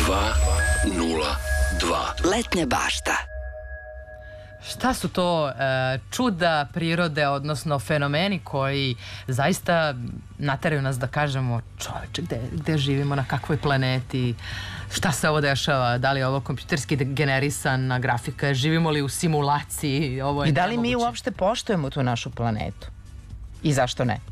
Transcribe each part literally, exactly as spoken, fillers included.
dva nula dva. Letnja bašta. Šta su to e, čuda prirode, odnosno fenomeni koji zaista nateraju nas da kažemo čoveče, gde, gde živimo, na kakvoj planeti, šta se ovo dešava, da li je ovo kompjuterski generisana grafika, živimo li u simulaciji, ovo je I da li nemoguće. mi uopšte poštujemo tu našu planetu? I zašto ne?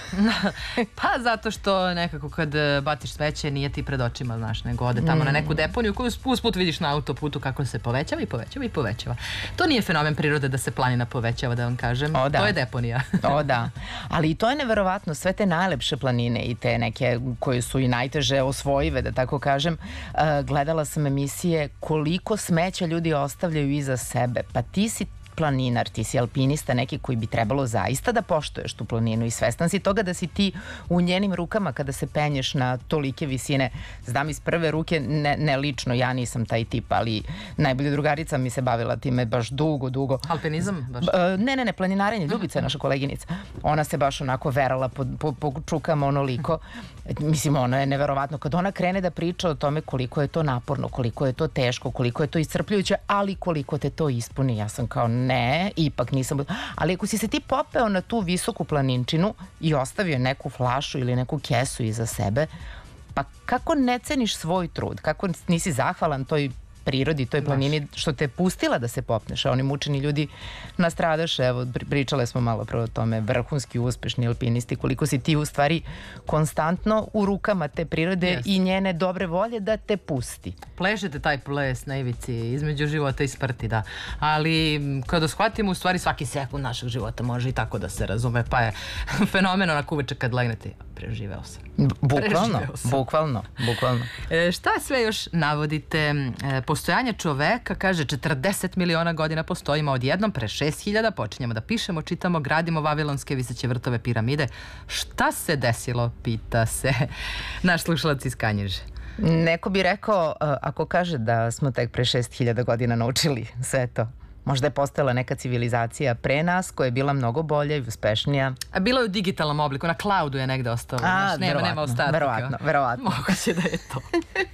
Pa zato što nekako kad batiš sveće nije ti pred očima, znaš, nego ode tamo mm. na neku deponiju koju usput vidiš na autoputu kako se povećava i povećava i povećava. To nije fenomen prirode da se planina povećava, da vam kažem. O, da. To je deponija. O da, ali i to je neverovatno, sve te najlepše planine i te neke koje su i najteže osvojive, da tako kažem, uh, gledala sam emisije koliko smeća ljudi ostavljaju iza sebe. Pa ti si planinar, ti si alpinista, neki koji bi trebalo zaista da poštuješ tu planinu i svestan si toga da si ti u njenim rukama kada se penješ na tolike visine. Znam iz prve ruke, ne, ne lično, ja nisam taj tip, ali najbolja drugarica mi se bavila time baš dugo, dugo. Alpinizam? Baš? Ne, ne, ne, planinarenje, Ljubica je naša koleginica. Ona se baš onako verala po, po, po čukama onoliko. Mislim, ono je neverovatno. Kad ona krene da priča o tome koliko je to naporno, koliko je to teško, koliko je to iscrpljujuće, ali koliko te to ispuni, ja sam kao ne, ipak nisam. Ali ako si se ti popeo na tu visoku planinčinu i ostavio neku flašu ili neku kesu iza sebe, pa kako ne ceniš svoj trud? Kako nisi zahvalan toj prirodi, toj planini što te je pustila da se popneš, a oni mučeni ljudi nastradaše. Evo, pričale smo malo pre o tome, vrhunski uspešni alpinisti, koliko si ti u stvari konstantno u rukama te prirode yes. i njene dobre volje da te pusti. Plešete taj ples na ivici između života i smrti, da. Ali kada shvatimo, u stvari svaki sekund našeg života može i tako da se razume, pa je fenomen onako uveče kad legnete, preživeo sam. Bukvalno, bukvalno, bukvalno. E, šta sve još navodite? E, postojanje čoveka, kaže, četrdeset miliona godina postojimo, odjednom pre šest hiljada počinjemo da pišemo, čitamo, gradimo vavilonske viseće vrtove, piramide. Šta se desilo, pita se naš slušalac iz Kanjiže. Neko bi rekao, ako kaže da smo tek pre šest hiljada godina naučili sve to. Možda je postojala neka civilizacija pre nas koja je bila mnogo bolja i uspešnija. A bilo je u digitalnom obliku, na cloudu je negde ostalo. A, nema, nema ostataka. Verovatno, verovatno. Moguće da je to.